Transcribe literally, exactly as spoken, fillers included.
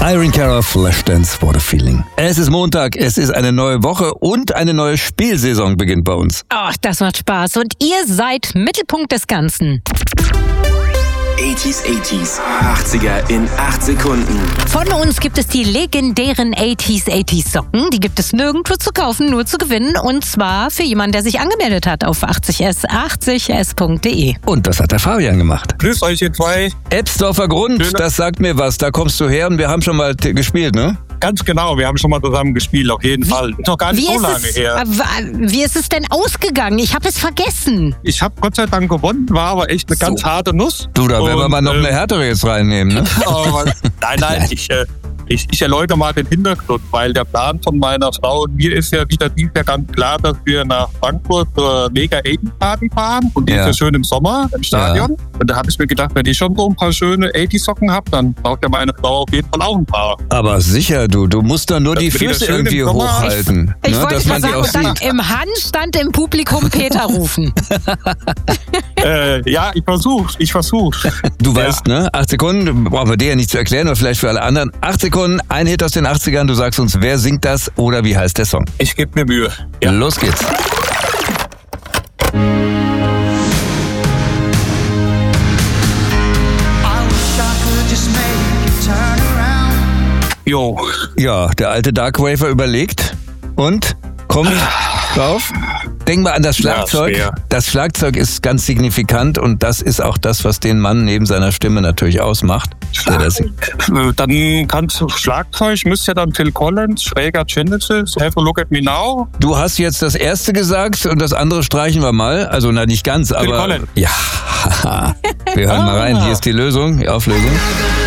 Irene Cara, Flashdance, What a Feeling. Es ist Montag, es ist eine neue Woche und eine neue Spielsaison beginnt bei uns. Ach, das macht Spaß und ihr seid Mittelpunkt des Ganzen. achtziger, achtziger, achtziger in acht Sekunden. Von uns gibt es die legendären achtziger, achtziger Socken. Die gibt es nirgendwo zu kaufen, nur zu gewinnen. Und zwar für jemanden, der sich angemeldet hat auf achtzig s achtzig s punkt de. Und das hat der Fabian gemacht. Grüß euch, ihr zwei. Ebsdorfer Grund, Schöne. Das sagt mir was. Da kommst du her und wir haben schon mal t- gespielt, ne? Ganz genau, wir haben schon mal zusammen gespielt, auf jeden Fall. Ist noch gar nicht Wie so ist, lange es, her. äh, wa- wie ist es denn ausgegangen? Ich habe es vergessen. Ich habe Gott sei Dank gewonnen, war aber echt eine ganz harte Nuss. Du, da werden wir Und, mal noch ähm, eine härtere jetzt reinnehmen, ne? aber, nein, nein, ich, äh, ich, ich erläutere mal den Hintergrund, weil der Plan von meiner Frau und mir ist ja wieder dieses Jahr ganz klar, dass wir nach Frankfurt zur Mega achtziger Party fahren und die Ja. ist ja schön im Sommer im Stadion. Und da habe ich mir gedacht, wenn ich schon so ein paar schöne achtziger Socken habe, dann braucht ja meine Frau auf jeden Fall auch ein paar. Aber sicher, du, du musst dann nur Das die wird wieder Füße schön im irgendwie Sommer. hochhalten, Ich ne? wollte Dass mal man die sagen, auch und dann sieht. im Handstand im Publikum Peter rufen. äh, ja, ich versuch's, ich versuch's. Du Ja. weißt, ne? Acht Sekunden, brauchen wir dir ja nicht zu erklären, aber vielleicht für alle anderen. Acht Sekunden, ein Hit aus den achtzigern, du sagst uns, wer singt das oder wie heißt der Song? Ich gebe mir Mühe. Ja. Los geht's. Jo. Ja, der alte Dark Wafer überlegt und kommt drauf. Denk mal an das Ja, Schlagzeug. schwer. Das Schlagzeug ist ganz signifikant und das ist auch das, was den Mann neben seiner Stimme natürlich ausmacht. Der das singt. Dann kannst du Schlagzeug, müsste ja dann Phil Collins, schräger Genesis, Have a Look at Me Now. Du hast jetzt das erste gesagt und das andere streichen wir mal. Also na nicht ganz, aber Collins. ja. Wir hören mal rein. Hier ist die Lösung, die Auflösung.